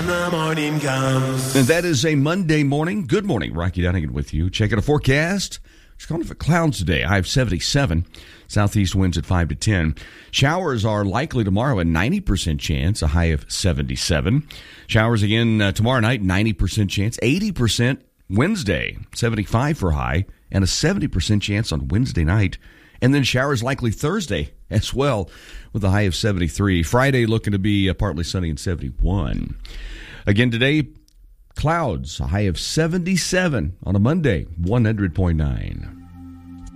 The morning comes. And that is a Monday morning. Good morning. Rocky Donegan with you. Checking a forecast. It's calling for clouds today. High of 77. Southeast winds at 5 to 10. Showers are likely tomorrow, a 90% chance, a high of 77. Showers again tomorrow night, 90% chance. 80% Wednesday, 75 for high, and a 70% chance on Wednesday night. And then showers likely Thursday as well, with a high of 73. Friday looking to be partly sunny and 71. Again today, clouds, a high of 77 on a Monday, 100.9.